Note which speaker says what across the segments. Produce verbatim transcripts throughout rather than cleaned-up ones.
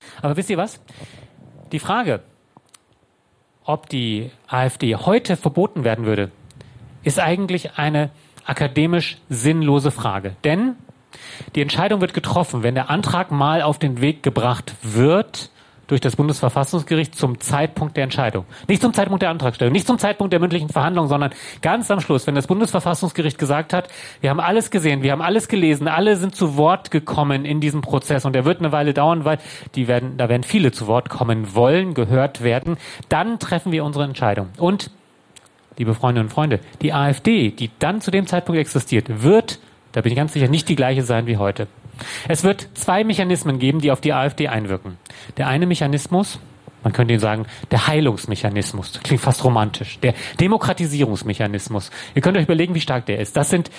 Speaker 1: Aber wisst ihr was? Die Frage, ob die AfD heute verboten werden würde, ist eigentlich eine akademisch sinnlose Frage. Denn die Entscheidung wird getroffen, wenn der Antrag mal auf den Weg gebracht wird durch das Bundesverfassungsgericht zum Zeitpunkt der Entscheidung. Nicht zum Zeitpunkt der Antragstellung, nicht zum Zeitpunkt der mündlichen Verhandlung, sondern ganz am Schluss, wenn das Bundesverfassungsgericht gesagt hat, wir haben alles gesehen, wir haben alles gelesen, alle sind zu Wort gekommen in diesem Prozess und der wird eine Weile dauern, weil die werden, da werden viele zu Wort kommen wollen, gehört werden, dann treffen wir unsere Entscheidung. Und, liebe Freundinnen und Freunde, die AfD, die dann zu dem Zeitpunkt existiert, wird, da bin ich ganz sicher, nicht die gleiche sein wie heute. Es wird zwei Mechanismen geben, die auf die AfD einwirken. Der eine Mechanismus, man könnte ihn sagen, der Heilungsmechanismus, das klingt fast romantisch, der Demokratisierungsmechanismus. Ihr könnt euch überlegen, wie stark der ist. Das sind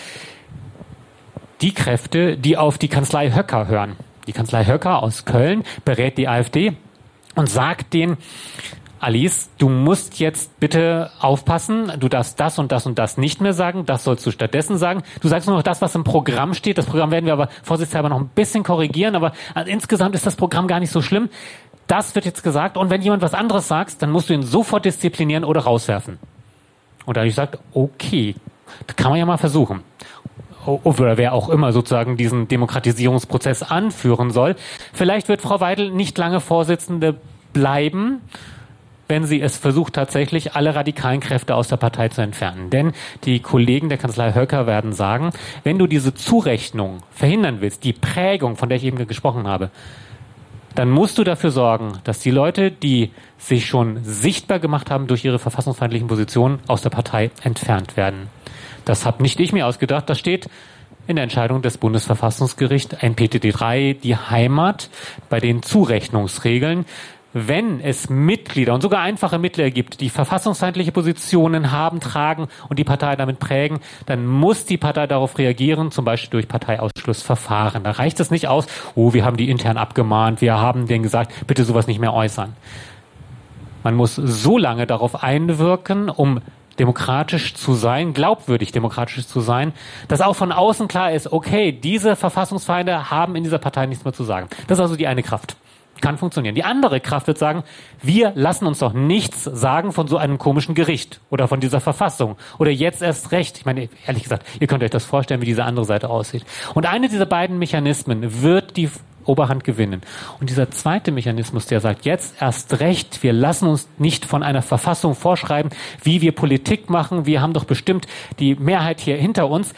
Speaker 1: die Kräfte, die auf die Kanzlei Höcker hören. Die Kanzlei Höcker aus Köln berät die AfD und sagt denen, Alice, du musst jetzt bitte aufpassen, du darfst das und das und das nicht mehr sagen, das sollst du stattdessen sagen. Du sagst nur noch das, was im Programm steht. Das Programm werden wir aber vorsichtshalber noch ein bisschen korrigieren, aber insgesamt ist das Programm gar nicht so schlimm. Das wird jetzt gesagt und wenn jemand was anderes sagt, dann musst du ihn sofort disziplinieren oder rauswerfen. Und da habe ich gesagt, okay, das kann man ja mal versuchen. Oder wer auch immer sozusagen diesen Demokratisierungsprozess anführen soll. Vielleicht wird Frau Weidel nicht lange Vorsitzende bleiben, wenn sie es versucht, tatsächlich alle radikalen Kräfte aus der Partei zu entfernen. Denn die Kollegen der Kanzlei Höcker werden sagen, wenn du diese Zurechnung verhindern willst, die Prägung, von der ich eben gesprochen habe, dann musst du dafür sorgen, dass die Leute, die sich schon sichtbar gemacht haben durch ihre verfassungsfeindlichen Positionen, aus der Partei entfernt werden. Das habe nicht ich mir ausgedacht, das steht in der Entscheidung des Bundesverfassungsgerichts, N P T D drei, die Heimat, bei den Zurechnungsregeln. Wenn es Mitglieder und sogar einfache Mitglieder gibt, die verfassungsfeindliche Positionen haben, tragen und die Partei damit prägen, dann muss die Partei darauf reagieren, zum Beispiel durch Parteiausschlussverfahren. Da reicht es nicht aus, oh, wir haben die intern abgemahnt, wir haben denen gesagt, bitte sowas nicht mehr äußern. Man muss so lange darauf einwirken, um demokratisch zu sein, glaubwürdig demokratisch zu sein, dass auch von außen klar ist, okay, diese Verfassungsfeinde haben in dieser Partei nichts mehr zu sagen. Das ist also die eine Kraft. Kann funktionieren. Die andere Kraft wird sagen, wir lassen uns doch nichts sagen von so einem komischen Gericht oder von dieser Verfassung oder jetzt erst recht. Ich meine, ehrlich gesagt, ihr könnt euch das vorstellen, wie diese andere Seite aussieht. Und eine dieser beiden Mechanismen wird die Oberhand gewinnen. Und dieser zweite Mechanismus, der sagt, jetzt erst recht, wir lassen uns nicht von einer Verfassung vorschreiben, wie wir Politik machen, wir haben doch bestimmt die Mehrheit hier hinter uns,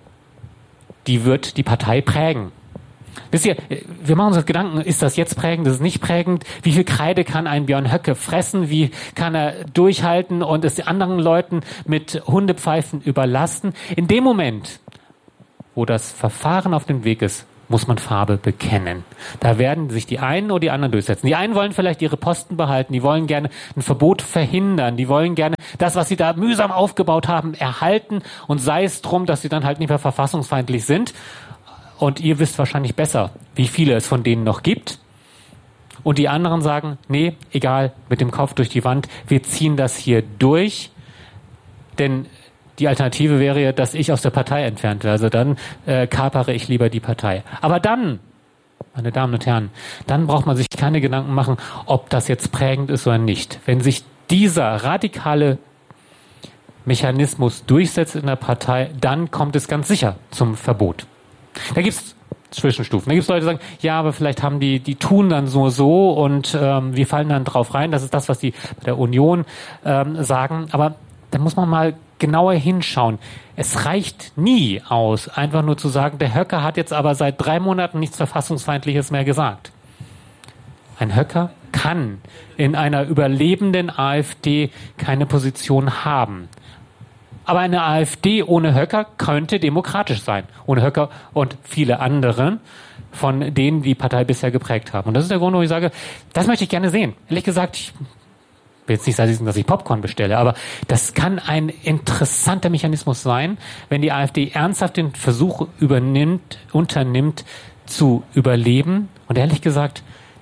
Speaker 1: die wird die Partei prägen. Wisst ihr, wir machen uns Gedanken, ist das jetzt prägend, ist es nicht prägend? Wie viel Kreide kann ein Björn Höcke fressen? Wie kann er durchhalten und es anderen Leuten mit Hundepfeifen überlasten? In dem Moment, wo das Verfahren auf dem Weg ist, muss man Farbe bekennen. Da werden sich die einen oder die anderen durchsetzen. Die einen wollen vielleicht ihre Posten behalten, die wollen gerne ein Verbot verhindern, die wollen gerne das, was sie da mühsam aufgebaut haben, erhalten und sei es drum, dass sie dann halt nicht mehr verfassungsfeindlich sind. Und ihr wisst wahrscheinlich besser, wie viele es von denen noch gibt. Und die anderen sagen, nee, egal, mit dem Kopf durch die Wand, wir ziehen das hier durch. Denn die Alternative wäre ja, dass ich aus der Partei entfernt werde. Also dann äh, kapere ich lieber die Partei. Aber dann, meine Damen und Herren, dann braucht man sich keine Gedanken machen, ob das jetzt prägend ist oder nicht. Wenn sich dieser radikale Mechanismus durchsetzt in der Partei, dann kommt es ganz sicher zum Verbot. Da gibt's Zwischenstufen. Da gibt's Leute, die sagen, ja, aber vielleicht haben die, die tun dann so so und ähm, wir fallen dann drauf rein. Das ist das, was die bei der Union ähm, sagen. Aber da muss man mal genauer hinschauen. Es reicht nie aus, einfach nur zu sagen, der Höcker hat jetzt aber seit drei Monaten nichts Verfassungsfeindliches mehr gesagt. Ein Höcker kann in einer überlebenden AfD keine Position haben. Aber eine AfD ohne Höcker könnte demokratisch sein. Ohne Höcker und viele andere, von denen die Partei bisher geprägt haben. Und das ist der Grund, wo ich sage, das möchte ich gerne sehen. Ehrlich gesagt, ich will jetzt nicht sagen, dass ich Popcorn bestelle, aber das kann ein interessanter Mechanismus sein, wenn die AfD ernsthaft den Versuch übernimmt, unternimmt, zu überleben. Und ehrlich gesagt,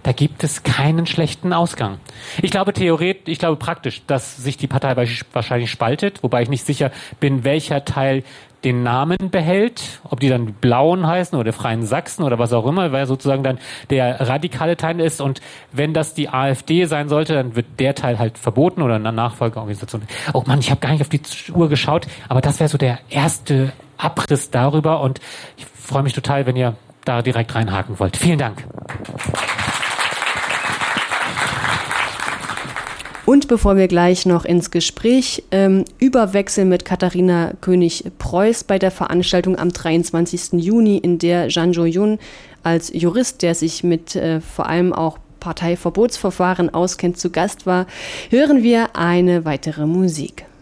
Speaker 1: da gibt es keinen schlechten Ausgang. Ich glaube theoretisch, ich glaube praktisch, dass sich die Partei wahrscheinlich spaltet, wobei ich nicht sicher bin, welcher Teil den Namen behält, ob die dann Blauen heißen oder Freien Sachsen oder was auch immer, weil sozusagen dann der radikale Teil ist. Und wenn das die AfD sein sollte, dann wird der Teil halt verboten oder eine Nachfolgeorganisation. Oh Mann, ich habe gar nicht auf die Uhr geschaut, aber das wäre so der erste Abriss darüber und ich freue mich total, wenn ihr da direkt reinhaken wollt. Vielen Dank.
Speaker 2: Und bevor wir gleich noch ins Gespräch ähm, überwechseln mit Katharina König-Preuß bei der Veranstaltung am dreiundzwanzigsten Juni, in der Jean Jo-Yun als Jurist, der sich mit äh, vor allem auch Parteiverbotsverfahren auskennt, zu Gast war, hören wir eine weitere Musik.